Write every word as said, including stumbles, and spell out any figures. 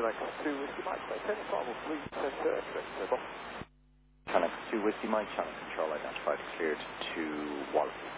Chinook two Whiskey Mike, ten final three, ten thirty, Chinook two Whiskey Mike, channel control identified, cleared to Wallace.